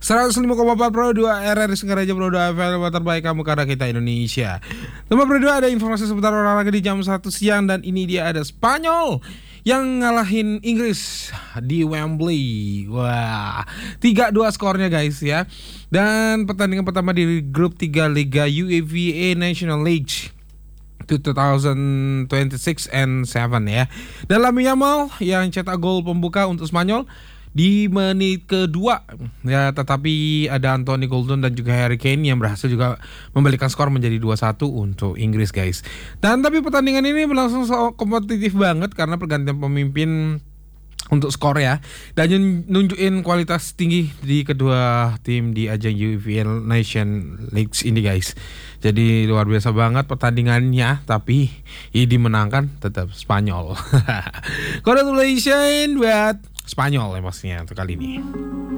105,4 Pro 2 RRI Singaraja Pro 2 FM terbaik kamu karena kita Indonesia. Nomor Pro 2 ada informasi seputar olahraga di jam 1 siang. Dan ini dia ada Spanyol yang ngalahin Inggris di Wembley. Wah, 3-2 skornya guys ya. Dan pertandingan pertama di grup 3 Liga UEFA National League 2026 and 7 ya. Dan Lamine Yamal yang cetak gol pembuka untuk Spanyol di menit kedua ya, tetapi ada Anthony Gordon dan juga Harry Kane yang berhasil juga membalikkan skor menjadi 2-1 untuk Inggris guys. Dan tapi pertandingan ini berlangsung kompetitif banget karena pergantian pemimpin untuk skor ya, dan nunjukin kualitas tinggi di kedua tim di ajang UEFA Nation League ini guys. Jadi luar biasa banget pertandingannya, tapi ini dimenangkan tetap Spanyol. Congratulations buat Spanyol ya pastinya untuk kali ini.